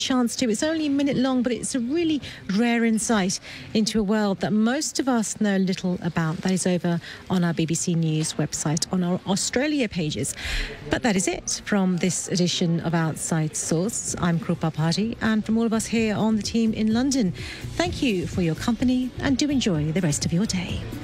chance to. It's only a minute long, but it's a really rare insight into a world that most of us know little about. That is over on our BBC News website, on our Australia pages. But that is it from this edition of Outside Source. I'm Krupa Party, and from all of us here on the team in London, thank you for your company and do enjoy the rest of your day.